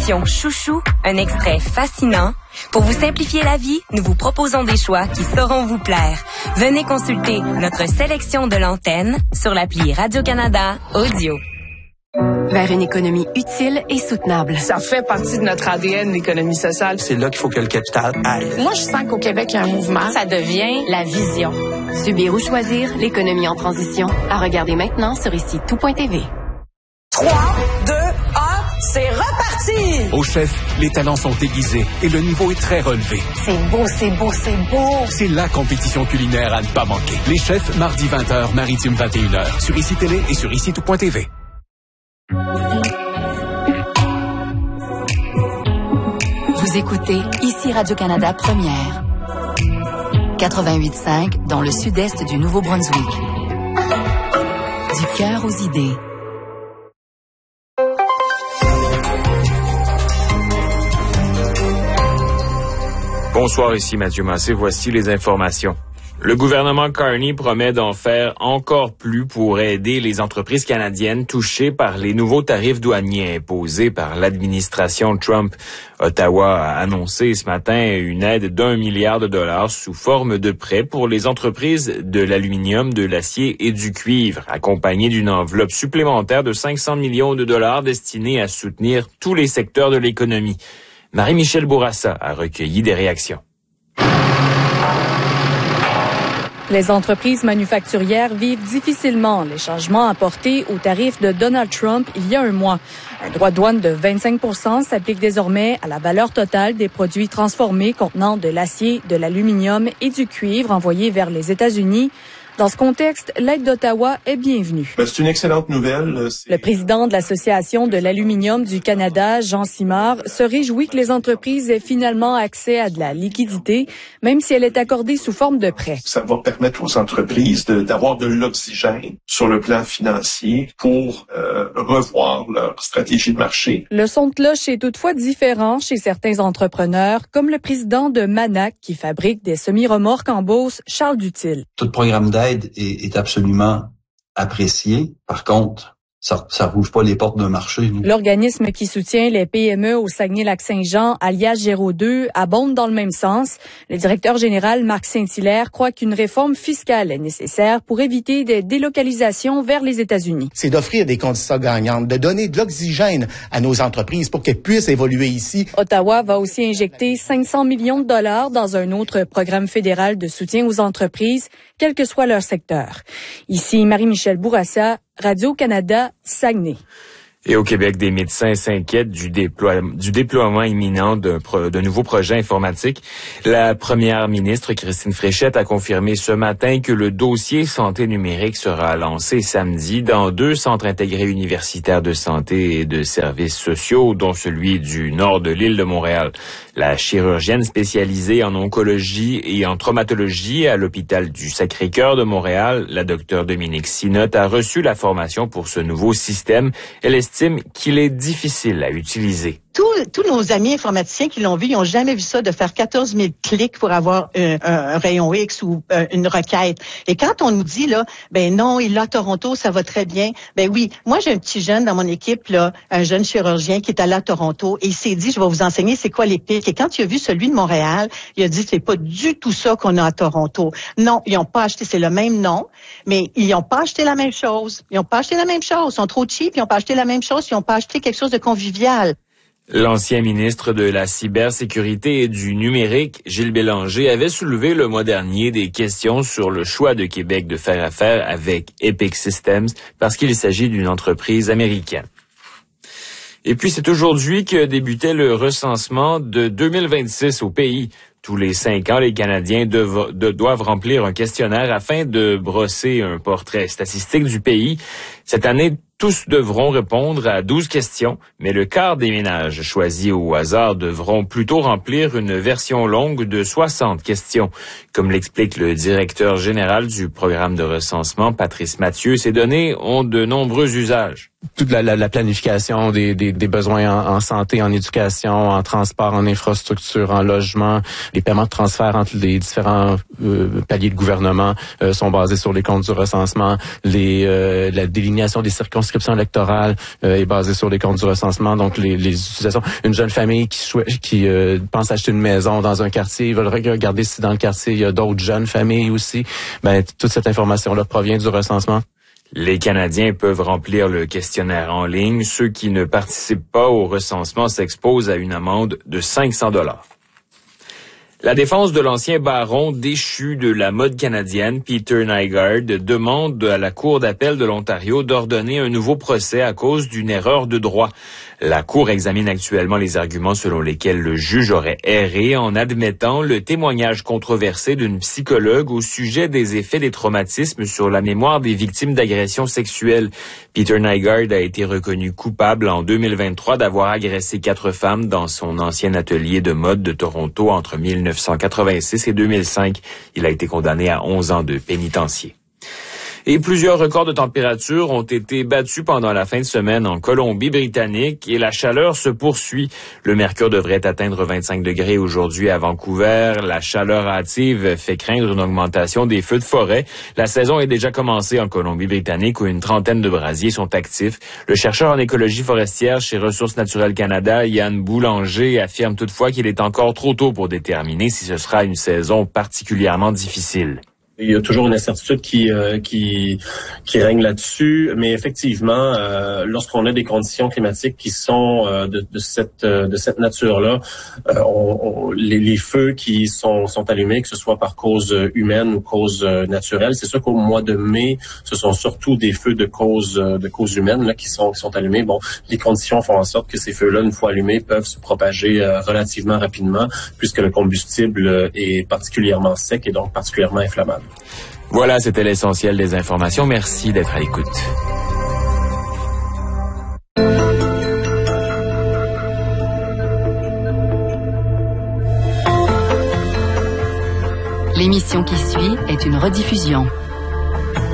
émission Chouchou, un extrait fascinant. Pour vous simplifier la vie, nous vous proposons des choix qui sauront vous plaire. Venez consulter notre sélection de l'antenne sur l'appli Radio-Canada Audio. Vers une économie utile et soutenable. Ça fait partie de notre ADN, l'économie sociale. C'est là qu'il faut que le capital aille. Moi, je sens qu'au Québec, il y a un mouvement. Ça devient la vision. Subir ou choisir, l'économie en transition. À regarder maintenant sur ici-tout.tv. 3, 2, 1, c'est reparti! Au chef, les talents sont aiguisés et le niveau est très relevé. C'est beau, c'est beau, c'est beau! C'est la compétition culinaire à ne pas manquer. Les chefs, mardi 20h, Maritime 21h, sur ICI Télé et sur ici-tout.tv. Vous écoutez ici Radio-Canada Première. 88.5 dans le sud-est du Nouveau-Brunswick. Du cœur aux idées. Bonsoir, ici Mathieu Massé. Voici les informations. Le gouvernement Carney promet d'en faire encore plus pour aider les entreprises canadiennes touchées par les nouveaux tarifs douaniers imposés par l'administration Trump. Ottawa a annoncé ce matin une aide d'1 milliard de dollars sous forme de prêts pour les entreprises de l'aluminium, de l'acier et du cuivre, accompagnée d'une enveloppe supplémentaire de 500 millions de dollars destinée à soutenir tous les secteurs de l'économie. Marie-Michel Bourassa a recueilli des réactions. Les entreprises manufacturières vivent difficilement les changements apportés aux tarifs de Donald Trump il y a un mois. Un droit de douane de 25 % s'applique désormais à la valeur totale des produits transformés contenant de l'acier, de l'aluminium et du cuivre envoyés vers les États-Unis. Dans ce contexte, l'aide d'Ottawa est bienvenue. C'est une excellente nouvelle. Le président de l'Association de l'aluminium du Canada, Jean Simard, se réjouit que les entreprises aient finalement accès à de la liquidité, même si elle est accordée sous forme de prêt. Ça va permettre aux entreprises d'avoir de l'oxygène sur le plan financier pour revoir leur stratégie de marché. Le son de cloche est toutefois différent chez certains entrepreneurs, comme le président de Manac, qui fabrique des semi-remorques en Beauce, Charles Dutil. Tout programme d'aide est absolument apprécié. Par contre, ça rouvre pas les portes d'un marché. L'organisme qui soutient les PME au Saguenay-Lac-Saint-Jean, alias Géraud 2, abonde dans le même sens. Le directeur général Marc Saint-Hilaire croit qu'une réforme fiscale est nécessaire pour éviter des délocalisations vers les États-Unis. C'est d'offrir des conditions gagnantes, de donner de l'oxygène à nos entreprises pour qu'elles puissent évoluer ici. Ottawa va aussi injecter 500 millions de dollars dans un autre programme fédéral de soutien aux entreprises, quel que soit leur secteur. Ici Marie-Michel Bourassa, Radio-Canada, Saguenay. Et au Québec, des médecins s'inquiètent du déploiement imminent d'un nouveau projet informatique. La première ministre, Christine Fréchette, a confirmé ce matin que le dossier santé numérique sera lancé samedi dans 2 centres intégrés universitaires de santé et de services sociaux, dont celui du nord de l'île de Montréal. La chirurgienne spécialisée en oncologie et en traumatologie à l'hôpital du Sacré-Cœur de Montréal, la docteure Dominique Sinotte, a reçu la formation pour ce nouveau système. Elle estime qu'il est difficile à utiliser. Tous nos amis informaticiens qui l'ont vu, ils n'ont jamais vu ça, de faire 14 000 clics pour avoir un rayon X ou une requête. Et quand on nous dit, là, ben non, il est à Toronto, ça va très bien. Ben oui, moi j'ai un petit jeune dans mon équipe, là, un jeune chirurgien qui est allé à Toronto et il s'est dit, je vais vous enseigner c'est quoi les pics. Et quand il a vu celui de Montréal, il a dit, c'est pas du tout ça qu'on a à Toronto. Non, ils n'ont pas acheté, c'est le même nom, mais ils n'ont pas acheté la même chose. Ils n'ont pas acheté la même chose. Ils sont trop cheap, ils n'ont pas acheté la même chose, ils n'ont pas acheté quelque chose de convivial. L'ancien ministre de la cybersécurité et du numérique, Gilles Bélanger, avait soulevé le mois dernier des questions sur le choix de Québec de faire affaire avec Epic Systems parce qu'il s'agit d'une entreprise américaine. Et puis c'est aujourd'hui que débutait le recensement de 2026 au pays. Tous les 5 ans, les Canadiens doivent remplir un questionnaire afin de brosser un portrait statistique du pays. Cette année, tous devront répondre à 12 questions, mais le quart des ménages choisis au hasard devront plutôt remplir une version longue de 60 questions. Comme l'explique le directeur général du programme de recensement, Patrice Mathieu, ces données ont de nombreux usages. Toute la planification des besoins en santé, en éducation, en transport, en infrastructure, en logement, les paiements de transfert entre les différents paliers de gouvernement sont basés sur les comptes du recensement, la délinéation l'élimination des circonscriptions électorales est basée sur les comptes du recensement. Donc, les utilisations. Une jeune famille qui pense acheter une maison dans un quartier, ils veulent regarder si dans le quartier, il y a d'autres jeunes familles aussi. Toute cette information-là provient du recensement. Les Canadiens peuvent remplir le questionnaire en ligne. Ceux qui ne participent pas au recensement s'exposent à une amende de 500 $. La défense de l'ancien baron déchu de la mode canadienne, Peter Nygard, demande à la Cour d'appel de l'Ontario d'ordonner un nouveau procès à cause d'une erreur de droit. La Cour examine actuellement les arguments selon lesquels le juge aurait erré en admettant le témoignage controversé d'une psychologue au sujet des effets des traumatismes sur la mémoire des victimes d'agressions sexuelles. Peter Nygard a été reconnu coupable en 2023 d'avoir agressé 4 femmes dans son ancien atelier de mode de Toronto entre 1986 et 2005. Il a été condamné à 11 ans de pénitencier. Et plusieurs records de température ont été battus pendant la fin de semaine en Colombie-Britannique et la chaleur se poursuit. Le mercure devrait atteindre 25 degrés aujourd'hui à Vancouver. La chaleur hâtive fait craindre une augmentation des feux de forêt. La saison est déjà commencée en Colombie-Britannique où une trentaine de brasiers sont actifs. Le chercheur en écologie forestière chez Ressources naturelles Canada, Yann Boulanger, affirme toutefois qu'il est encore trop tôt pour déterminer si ce sera une saison particulièrement difficile. Il y a toujours une incertitude qui règne là-dessus, mais effectivement, lorsqu'on a des conditions climatiques qui sont de cette nature-là, les feux qui sont allumés, que ce soit par cause humaine ou cause naturelle, c'est sûr qu'au mois de mai, ce sont surtout des feux de cause humaine là qui sont allumés. Bon, les conditions font en sorte que ces feux-là, une fois allumés, peuvent se propager relativement rapidement, puisque le combustible est particulièrement sec et donc particulièrement inflammable. Voilà, c'était l'essentiel des informations. Merci d'être à l'écoute. L'émission qui suit est une rediffusion.